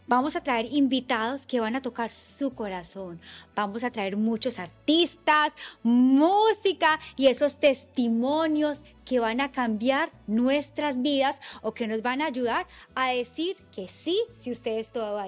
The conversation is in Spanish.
Vamos a traer invitados que van a tocar su corazón. Vamos a traer muchos artistas, música y esos testimonios que van a cambiar nuestras vidas o que nos van a ayudar a decir que sí, si ustedes todo va